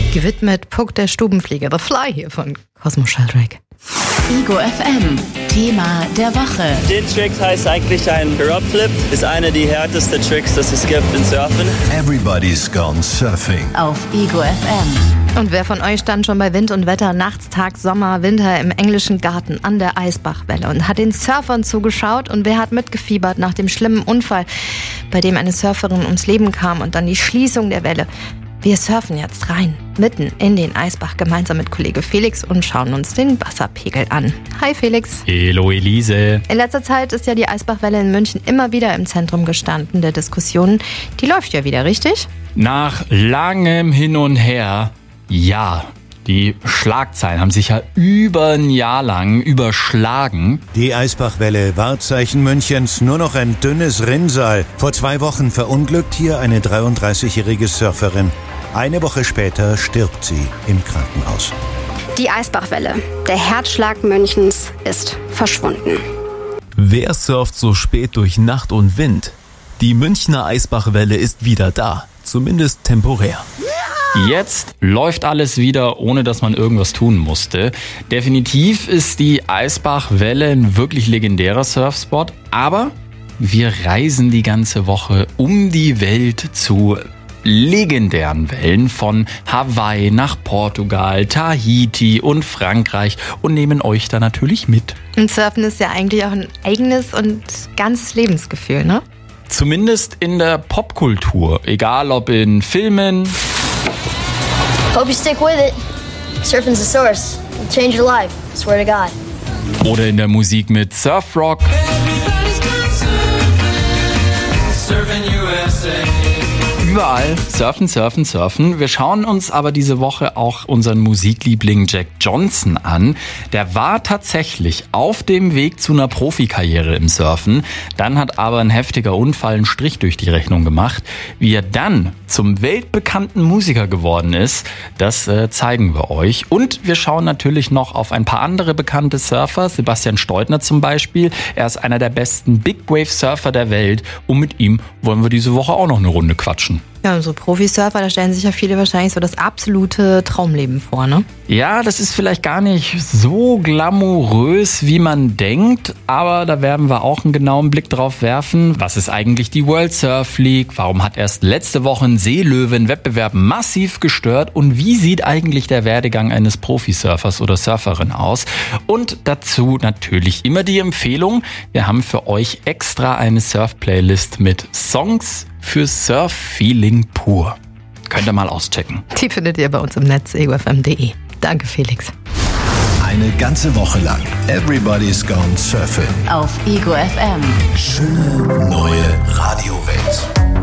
Gewidmet Puck der Stubenfliege, The Fly hier von Cosmo Sheldrake. Ego FM, Thema der Woche. Den Trick heißt eigentlich ein Drop Flip. Ist einer der härtesten Tricks, das es gibt in Surfen. Everybody's gone surfing. Auf Ego FM. Und wer von euch stand schon bei Wind und Wetter, nachts, Tag, Sommer, Winter im englischen Garten an der Eisbachwelle und hat den Surfern zugeschaut und wer hat mitgefiebert nach dem schlimmen Unfall, bei dem eine Surferin ums Leben kam und dann die Schließung der Welle? Wir surfen jetzt rein, mitten in den Eisbach, gemeinsam mit Kollege Felix und schauen uns den Wasserpegel an. Hi Felix. Hallo Elise. In letzter Zeit ist ja die Eisbachwelle in München immer wieder im Zentrum gestanden der Diskussionen. Die läuft ja wieder, richtig? Nach langem Hin und Her, ja. Die Schlagzeilen haben sich ja über ein Jahr lang überschlagen. Die Eisbachwelle, Wahrzeichen Münchens, nur noch ein dünnes Rinnsal. Vor 2 Wochen verunglückt hier eine 33-jährige Surferin. Eine Woche später stirbt sie im Krankenhaus. Die Eisbachwelle, der Herzschlag Münchens, ist verschwunden. Wer surft so spät durch Nacht und Wind? Die Münchner Eisbachwelle ist wieder da, zumindest temporär. Jetzt läuft alles wieder, ohne dass man irgendwas tun musste. Definitiv ist die Eisbachwelle ein wirklich legendärer Surfspot, aber wir reisen die ganze Woche um die Welt zu legendären Wellen von Hawaii nach Portugal, Tahiti und Frankreich und nehmen euch da natürlich mit. Und Surfen ist ja eigentlich auch ein eigenes und ganzes Lebensgefühl, ne? Zumindest in der Popkultur, egal ob in Filmen, Hope you stick with it. Surfing's the source. It'll change your life. Swear to God. oder in der Musik mit Surfrock. Überall surfen, surfen, surfen. Wir schauen uns aber diese Woche auch unseren Musikliebling Jack Johnson an. Der war tatsächlich auf dem Weg zu einer Profikarriere im Surfen. Dann hat aber ein heftiger Unfall einen Strich durch die Rechnung gemacht. Wie er dann zum weltbekannten Musiker geworden ist, das zeigen wir euch. Und wir schauen natürlich noch auf ein paar andere bekannte Surfer. Sebastian Steutner zum Beispiel. Er ist einer der besten Big Wave Surfer der Welt. Und mit ihm wollen wir diese Woche auch noch eine Runde quatschen. Ja, und so Profisurfer, da stellen sich ja viele wahrscheinlich so das absolute Traumleben vor, ne? Ja, das ist vielleicht gar nicht so glamourös, wie man denkt, aber da werden wir auch einen genauen Blick drauf werfen. Was ist eigentlich die World Surf League? Warum hat erst letzte Woche ein Seelöwen-Wettbewerb massiv gestört? Und wie sieht eigentlich der Werdegang eines Profisurfers oder Surferin aus? Und dazu natürlich immer die Empfehlung, wir haben für euch extra eine Surf-Playlist mit Songs für Surf-Feeling pur. Könnt ihr mal auschecken. Die findet ihr bei uns im Netz, egofm.de. Danke, Felix. Eine ganze Woche lang. Everybody's gone surfing. Auf Ego FM. Schöne neue Radiowelt.